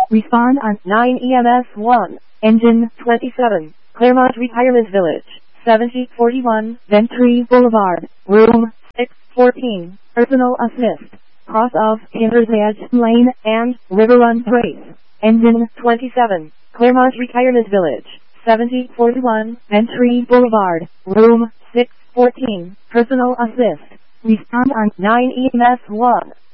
Respond on 9 EMS 1. Engine 27. Claremont Retirement Village. 7041 Ventry Boulevard. Room 614. Personal assist. Cross of Tinder's Edge Lane and River Run Trace. Engine 27. Claremont Retirement Village. 7041 Ventry Boulevard. Room 614. Personal assist. Respond on 9 EMS 1.